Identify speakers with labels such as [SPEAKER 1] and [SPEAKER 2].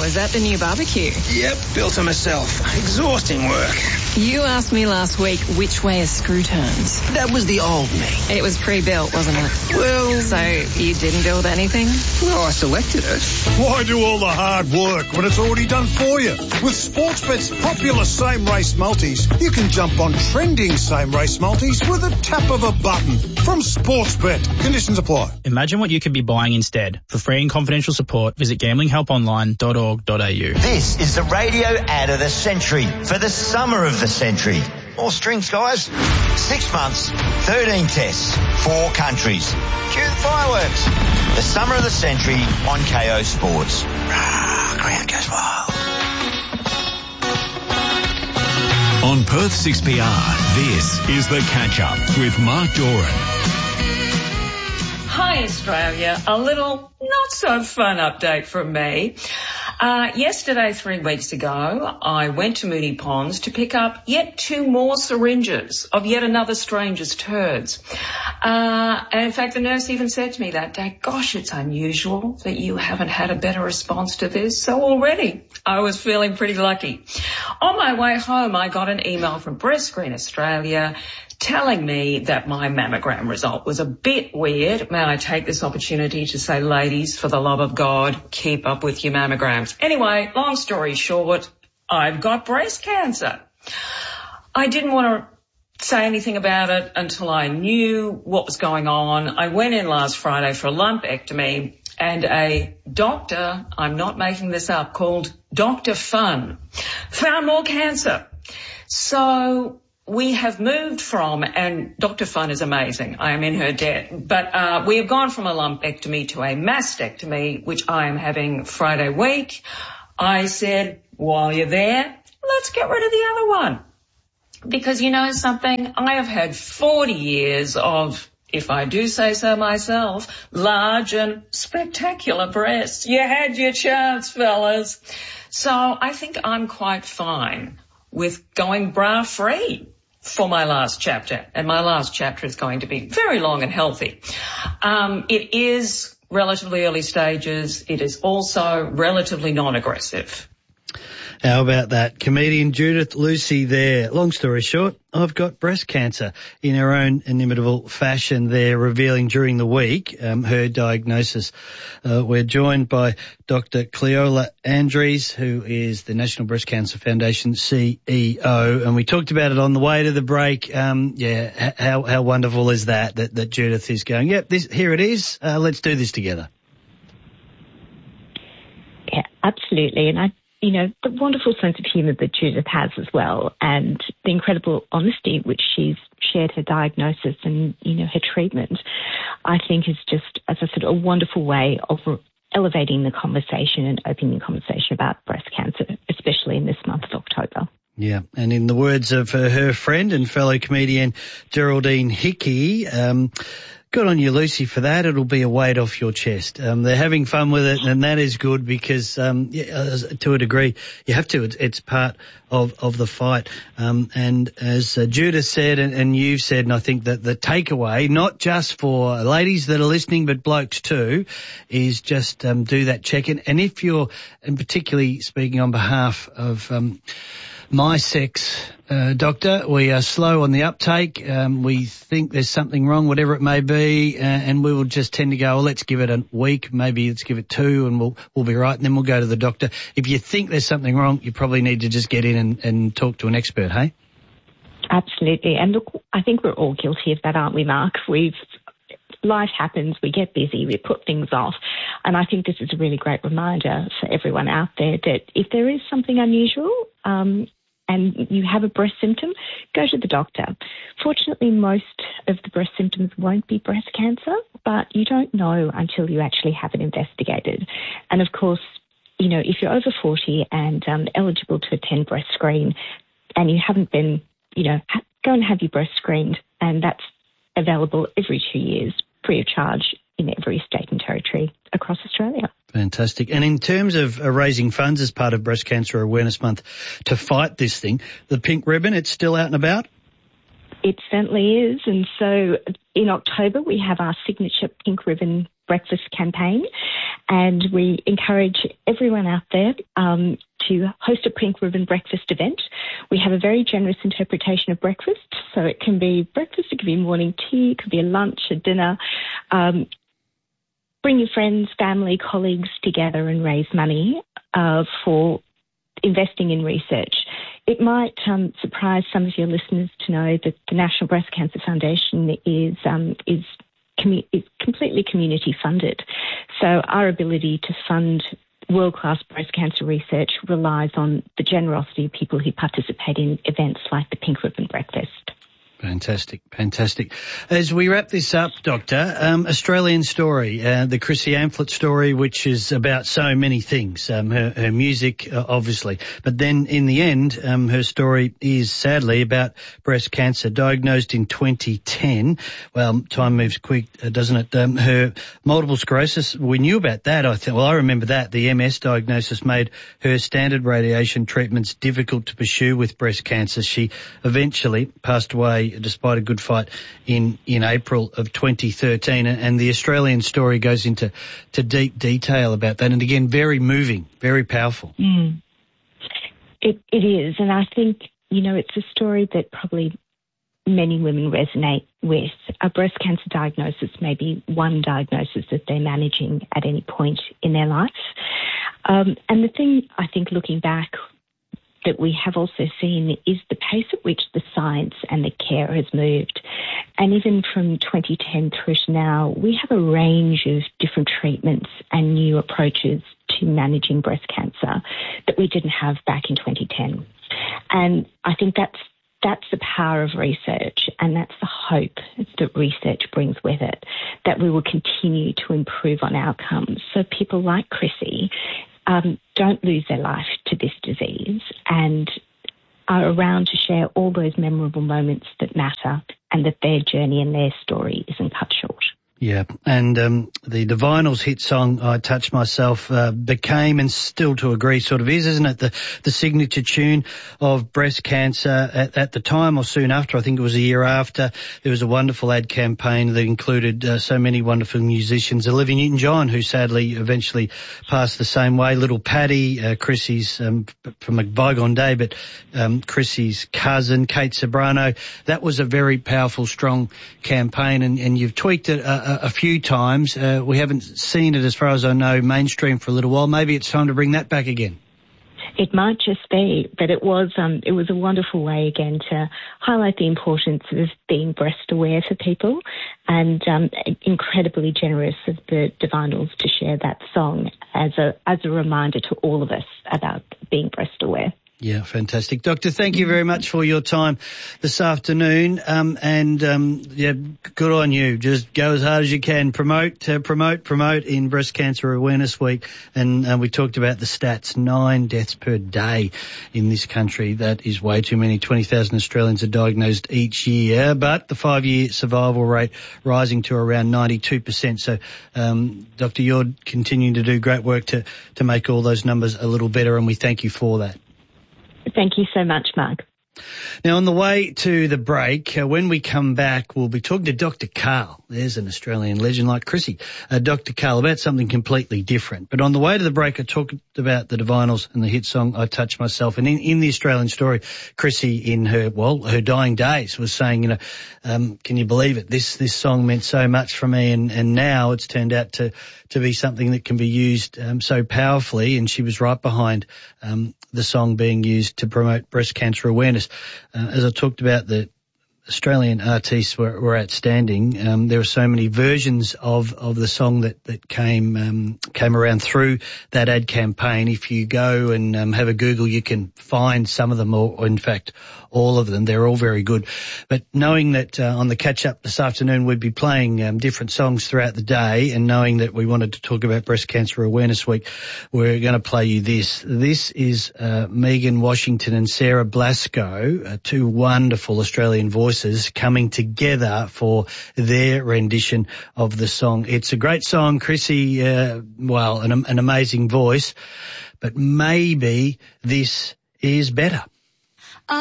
[SPEAKER 1] is that the new barbecue?
[SPEAKER 2] Yep, built it myself. Exhausting work.
[SPEAKER 1] You asked me last week which way a screw turns.
[SPEAKER 2] That was the old me.
[SPEAKER 1] It was pre-built, wasn't it?
[SPEAKER 2] Well...
[SPEAKER 1] So you didn't build anything?
[SPEAKER 2] Well, I selected it.
[SPEAKER 3] Why do all the hard work when it's already done for you? With Sportsbet's popular same-race multis, you can jump on trending same-race multis with a tap of a button. From Sportsbet. Conditions apply.
[SPEAKER 4] Imagine what you could be buying instead. For free and confidential support, visit gamblinghelponline.org.au.
[SPEAKER 5] This is the radio ad of the century for the summer of the century. More strings, guys. 6 months, 13 tests, 4 countries. Cue the fireworks. The summer of the century on KO Sports. Crowd goes wild.
[SPEAKER 6] On Perth 6PR, this is The Catch-Up with Mark Doran.
[SPEAKER 7] Hi Australia, a little not so fun update from me. Yesterday, 3 weeks ago, I went to Moonee Ponds to pick up yet 2 more syringes of yet another stranger's turds. And in fact, the nurse even said to me that day, gosh, it's unusual that you haven't had a better response to this. So already I was feeling pretty lucky. On my way home, I got an email from Breast Screen Australia telling me that my mammogram result was a bit weird. May I take this opportunity to say, ladies, for the love of God, keep up with your mammograms. Anyway, long story short, I've got breast cancer. I didn't want to say anything about it until I knew what was going on. I went in last Friday for a lumpectomy, and a doctor, I'm not making this up, called Dr. Fun, found more cancer. So we have moved from, and Dr. Fun is amazing, I am in her debt, but we have gone from a lumpectomy to a mastectomy, which I am having Friday week. I said, while you're there, let's get rid of the other one. Because you know something, I have had 40 years of, if I do say so myself, large and spectacular breasts. You had your chance, fellas. So I think I'm quite fine with going bra-free for my last chapter, and my last chapter is going to be very long and healthy. It is relatively early stages. It is also relatively non-aggressive.
[SPEAKER 8] How about that? Comedian Judith Lucy there. Long story short, I've got breast cancer. In her own inimitable fashion there, revealing during the week her diagnosis. We're joined by Dr. Cleola Andries, who is the National Breast Cancer Foundation CEO, and we talked about it on the way to the break. How wonderful is that Judith is going, yep, here it is, let's do this together.
[SPEAKER 9] Yeah, absolutely. And the wonderful sense of humour that Judith has as well, and the incredible honesty which she's shared her diagnosis and, her treatment, I think is just, as I said, a wonderful way of elevating the conversation and opening the conversation about breast cancer, especially in this month of October.
[SPEAKER 8] Yeah, and in the words of her friend and fellow comedian Geraldine Hickey, good on you, Lucy, for that. It'll be a weight off your chest. They're having fun with it, and that is good because, to a degree, you have to. It's part of the fight. And as Judith said, and you've said, and I think that the takeaway, not just for ladies that are listening, but blokes too, is just do that check-in. And if you're, and particularly speaking on behalf of my sex, doctor, we are slow on the uptake. We think there's something wrong, whatever it may be, and we will just tend to go, well, let's give it a week, maybe let's give it 2, and we'll be right, and then we'll go to the doctor. If you think there's something wrong, you probably need to just get in and talk to an expert, hey?
[SPEAKER 9] Absolutely. And look, I think we're all guilty of that, aren't we, Mark? Life happens, we get busy, we put things off. And I think this is a really great reminder for everyone out there that if there is something unusual, and you have a breast symptom, go to the doctor. Fortunately, most of the breast symptoms won't be breast cancer, but you don't know until you actually have it investigated. And of course, if you're over 40 and eligible to attend breast screen and you haven't been, go and have your breast screened, and that's available every 2 years, free of charge in every state and territory across Australia.
[SPEAKER 8] Fantastic. And in terms of raising funds as part of Breast Cancer Awareness Month to fight this thing, the pink ribbon, it's still out and about?
[SPEAKER 9] It certainly is. And so in October, we have our signature Pink Ribbon Breakfast campaign. And we encourage everyone out there to host a pink ribbon breakfast event. We have a very generous interpretation of breakfast, so it can be breakfast, it can be morning tea, it could be a lunch, a dinner. Bring your friends, family, colleagues together and raise money for investing in research. It might surprise some of your listeners to know that the National Breast Cancer Foundation is completely community funded. So our ability to fund world-class breast cancer research relies on the generosity of people who participate in events like the Pink Ribbon Breakfast.
[SPEAKER 8] Fantastic, fantastic. As we wrap this up, Doctor, Australian Story, the Chrissy Amphlett story, which is about so many things, her music, obviously. But then in the end, her story is sadly about breast cancer, diagnosed in 2010. Well, time moves quick, doesn't it? Her multiple sclerosis, we knew about that. I remember that. The MS diagnosis made her standard radiation treatments difficult to pursue with breast cancer. She eventually passed away despite a good fight in April of 2013, and the Australian Story goes into deep detail about that, and again, very moving, very powerful.
[SPEAKER 9] It is, and I think, it's a story that probably many women resonate with. A breast cancer diagnosis may be one diagnosis that they're managing at any point in their life. And the thing, I think, looking back, that we have also seen is the pace at which the science and the care has moved. And even from 2010 through to now, we have a range of different treatments and new approaches to managing breast cancer that we didn't have back in 2010. And I think that's the power of research, and that's the hope that research brings with it, that we will continue to improve on outcomes. So people like Chrissy don't lose their life to this disease and are around to share all those memorable moments that matter, and that their journey and their story isn't cut short.
[SPEAKER 8] Yeah, and the Divinyls hit song, I Touch Myself, became, and still to a degree sort of is, isn't it, the signature tune of breast cancer at the time or soon after. I think it was a year after. There was a wonderful ad campaign that included so many wonderful musicians. Olivia Newton-John, who sadly eventually passed the same way. Little Paddy, Chrissy's, from a bygone day, but Chrissy's cousin, Kate Sobrano. That was a very powerful, strong campaign, and you've tweaked it a few times. We haven't seen it, as far as I know, mainstream for a little while. Maybe it's time to bring that back again.
[SPEAKER 9] It might just be, but it was a wonderful way again to highlight the importance of being breast aware for people, and incredibly generous of the Divinyls to share that song as a reminder to all of us about being breast aware.
[SPEAKER 8] Yeah, fantastic. Doctor, thank you very much for your time this afternoon. Yeah, good on you. Just go as hard as you can. Promote in Breast Cancer Awareness Week. And we talked about the stats, 9 deaths per day in this country. That is way too many. 20,000 Australians are diagnosed each year, but the 5-year survival rate rising to around 92%. So, Dr. you're continuing to do great work to make all those numbers a little better, and we thank you for that.
[SPEAKER 9] Thank you so much, Mark.
[SPEAKER 8] Now, on the way to the break, when we come back, we'll be talking to Dr. Karl. There's an Australian legend like Chrissy. Dr. Karl, about something completely different. But on the way to the break, I talked about the Divinyls and the hit song, I Touch Myself. And in the Australian Story, Chrissy, in her dying days, was saying, can you believe it? This song meant so much for me, and now it's turned out to be something that can be used so powerfully. And she was right behind the song being used to promote breast cancer awareness. As I talked about, the Australian artists were outstanding. There were so many versions of the song that came around through that ad campaign. If you go and have a Google, you can find some of them, or in fact all of them. They're all very good. But knowing that on the catch-up this afternoon we'd be playing different songs throughout the day, and knowing that we wanted to talk about Breast Cancer Awareness Week, we're going to play you this. This is Megan Washington and Sarah Blasco, two wonderful Australian voices coming together for their rendition of the song. It's a great song. Chrissy, an amazing voice, but maybe this is better.